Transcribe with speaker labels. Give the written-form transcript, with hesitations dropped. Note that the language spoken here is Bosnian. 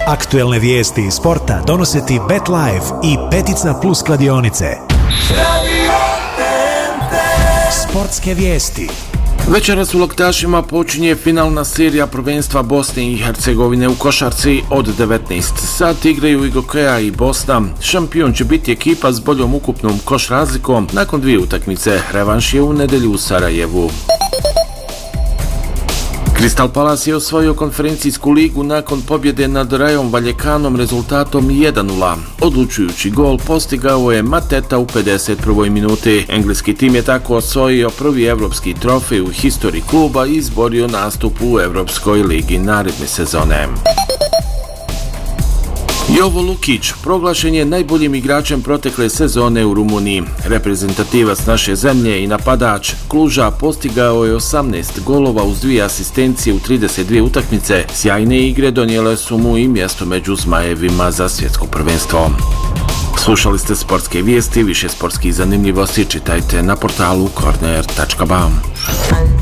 Speaker 1: Aktuelne vijesti iz sporta donose ti BetLife i Petica Plus kladionice. Sportske vijesti.
Speaker 2: Večeras u Loktašima počinje finalna serija prvenstva Bosne i Hercegovine u košarci. Od 19 sati igraju i Gokeja i Bosna. Šampion će biti ekipa s boljom ukupnom koš razlikom. Nakon 2 utakmice, revanš je u nedjelju u Sarajevu. Crystal Palace je osvojio konferencijsku ligu nakon pobjede nad Rajom Valjekanom rezultatom 1:0. Odlučujući gol postigao je Mateta u 51. minuti. Engleski tim je tako osvojio prvi evropski trofej u historiji kluba i izborio nastup u Evropskoj ligi naredne sezone. Jovo Lukić proglašen je najboljim igračem protekle sezone u Rumuniji. Reprezentativac naše zemlje i napadač Kluža postigao je 18 golova uz 2 asistencije u 32 utakmice. Sjajne igre donijele su mu i mjesto među zmajevima za svjetsko prvenstvo. Slušali ste sportske vijesti, više sportskih zanimljivosti čitajte na portalu corner.ba.